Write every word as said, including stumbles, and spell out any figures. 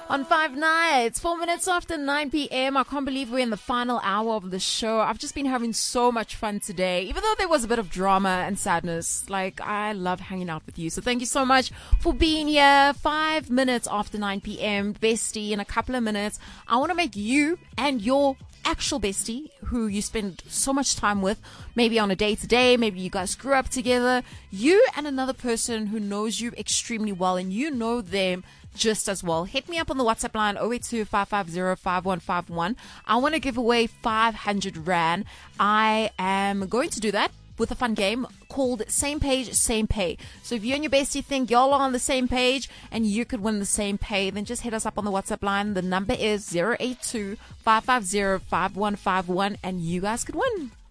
On Five Nights, four minutes after nine p.m. I can't believe we're in the final hour of the show. I've just been having so much fun today, even though there was a bit of drama and sadness. Like, I love hanging out with you. So thank you so much for being here. Five minutes after nine p.m. Bestie, in a couple of minutes, I want to make you and your actual bestie, who you spend so much time with, maybe on a day-to-day, maybe you guys grew up together, you and another person who knows you extremely well and you know them just as well. Hit me up on the WhatsApp line zero eight two, five five zero, five one five one. I want to give away five hundred rand. I am going to do that with a fun game called Same Page, Same Pay. So if you and your bestie think y'all are on the same page and you could win the same pay, then just hit us up on the WhatsApp line. The number is zero eight two, five five zero, five one five one and you guys could win.